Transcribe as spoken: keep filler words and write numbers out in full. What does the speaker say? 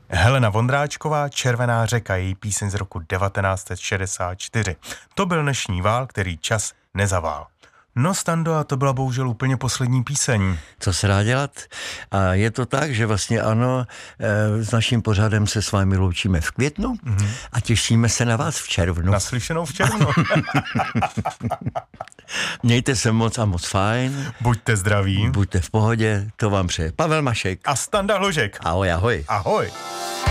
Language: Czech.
Helena Vondráčková, Červená řeka, její píseň z roku devatenáct set šedesát čtyři. To byl dnešní vál, který čas nezavál. No Stando, a to byla bohužel úplně poslední píseň. Co se dá dělat? A je to tak, že vlastně ano, s naším pořadem se s vámi loučíme v květnu mm-hmm. a těšíme se na vás v červnu. Naslyšenou v červnu. Mějte se moc a moc fajn. Buďte zdraví. Buďte v pohodě, to vám přeje Pavel Mašek a Standa Hložek. Ahoj, ahoj. Ahoj.